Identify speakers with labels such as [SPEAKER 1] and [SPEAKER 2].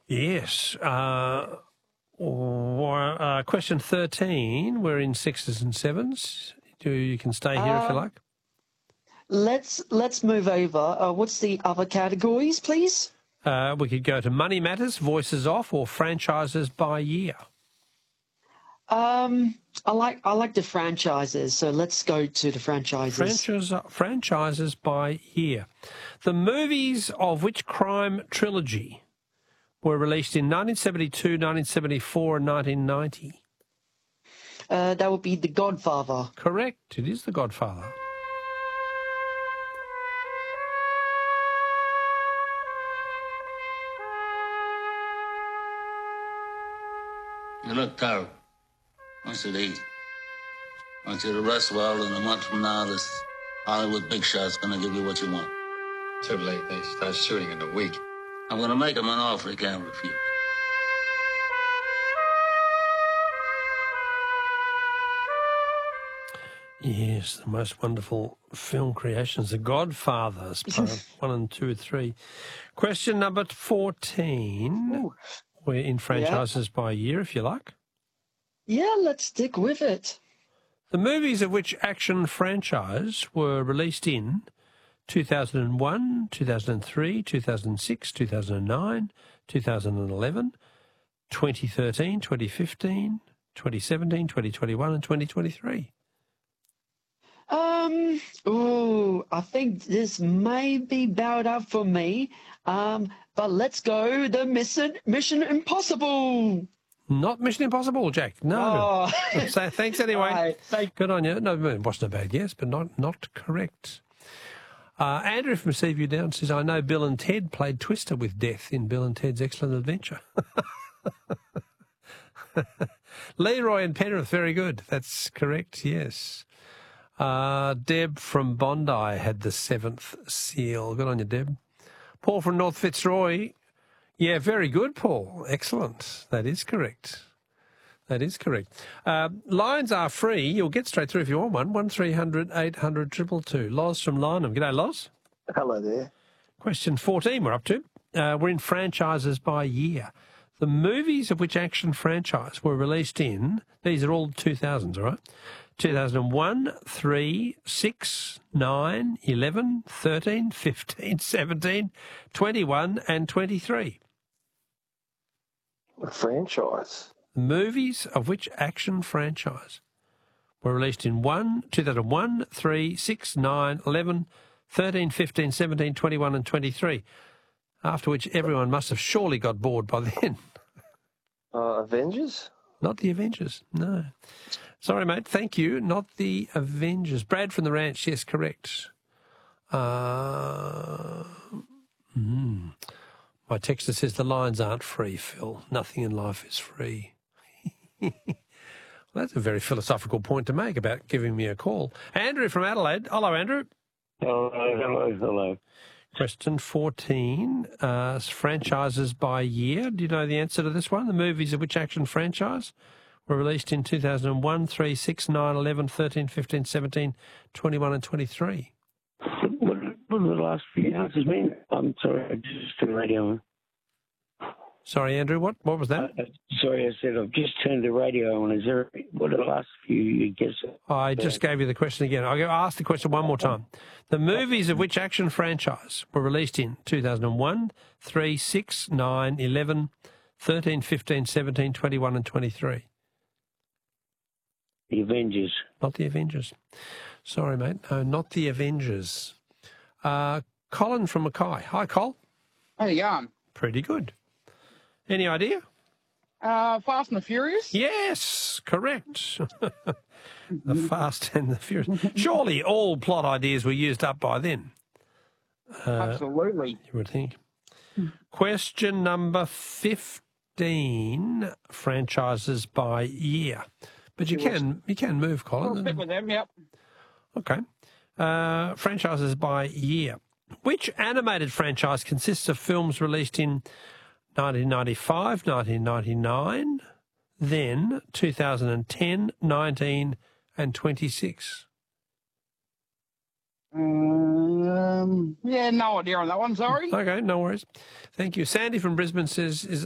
[SPEAKER 1] Yes. Question 13. We're in sixes and sevens. You can stay here if you like.
[SPEAKER 2] Let's move over. What's the other categories, please?
[SPEAKER 1] We could go to Money Matters, Voices Off, or Franchises by Year.
[SPEAKER 2] I like the franchises, so let's go to the franchises.
[SPEAKER 1] Franchises by year. The movies of which crime trilogy were released in 1972, 1974 and 1990?
[SPEAKER 2] That would be The Godfather.
[SPEAKER 1] Correct. It is The Godfather.
[SPEAKER 3] You look terrible. I want you to eat. I want you to rest well, and a month from now, this Hollywood big shot's gonna give you what you want.
[SPEAKER 4] Too late. They start shooting in a week.
[SPEAKER 3] I'm gonna make him an offer he can't refuse.
[SPEAKER 1] Yes, the most wonderful film creations, The Godfathers, part 1 and 2 and 3. Question number 14. Ooh. We're in franchises by year, if you like.
[SPEAKER 2] Yeah, let's stick with it.
[SPEAKER 1] The movies of which action franchise were released in 2001, 2003, 2006, 2009, 2011, 2013, 2015, 2017, 2021 and 2023.
[SPEAKER 2] I think this may be bowed up for me. But let's go the Mission Impossible.
[SPEAKER 1] Not Mission Impossible, Jack. No.
[SPEAKER 2] Oh.
[SPEAKER 1] So thanks anyway.
[SPEAKER 2] Right,
[SPEAKER 1] good on you. No, it wasn't a bad guess, but not correct. Andrew from Seaview Downs says, I know Bill and Ted played Twister with death in Bill and Ted's Excellent Adventure. Leroy and Penrith, very good. That's correct, yes. Deb from Bondi had the 7th seal. Good on you, Deb. Paul from North Fitzroy. Yeah, very good, Paul. Excellent. That is correct. That is correct. Lines are free. You'll get straight through if you want one. 1300 800 222. Loz from Lynham. G'day, Loz.
[SPEAKER 5] Hello there.
[SPEAKER 1] Question 14 we're up to. We're in franchises by year. The movies of which action franchise were released in, these are all 2000s, all right? 2001, 3, 6, 9, 11, 13, 15, 17, 21 and 23.
[SPEAKER 5] A franchise?
[SPEAKER 1] Movies of which action franchise were released in 2001, 3, 6, 9, 11, 13, 15, 17, 21 and 23, after which everyone must have surely got bored by then.
[SPEAKER 5] Avengers?
[SPEAKER 1] Not the Avengers, no. Sorry, mate, thank you. Not the Avengers. Brad from the Ranch, yes, correct. My texter says the lines aren't free, Phil. Nothing in life is free. Well, that's a very philosophical point to make about giving me a call. Andrew from Adelaide. Hello, Andrew.
[SPEAKER 6] Hello.
[SPEAKER 1] Question 14, franchises by year. Do you know the answer to this one? The movies of which action franchise were released in 2001, 3, 6, 9, 11, 13, 15, 17, 21 and 23.
[SPEAKER 6] What are the last few answers mean? I'm sorry, I just turned the radio on.
[SPEAKER 1] Sorry, Andrew, what was that?
[SPEAKER 6] Sorry, I said I've just turned the radio on. What are the last few you guess?
[SPEAKER 1] I just gave you the question again. I'll ask the question one more time. The movies of which action franchise were released in 2001, 3, 6, 9, 11, 13, 15, 17, 21 and 23?
[SPEAKER 6] The Avengers.
[SPEAKER 1] Not the Avengers. Sorry, mate. No, not the Avengers. Colin from Mackay. Hi, Col.
[SPEAKER 7] How you going?
[SPEAKER 1] Pretty good. Any idea?
[SPEAKER 7] Fast and the Furious?
[SPEAKER 1] Yes, correct. The Fast and the Furious. Surely all plot ideas were used up by then.
[SPEAKER 7] Absolutely.
[SPEAKER 1] You would think. Question number 15, franchises by year. But you can move, Colin.
[SPEAKER 7] I'll stick with them, yep.
[SPEAKER 1] Okay. Franchises by year. Which animated franchise consists of films released in 1995, 1999, then 2010, 19 and 26?
[SPEAKER 7] Yeah, no idea on that one, sorry.
[SPEAKER 1] Okay, no worries. Thank you. Sandy from Brisbane says, is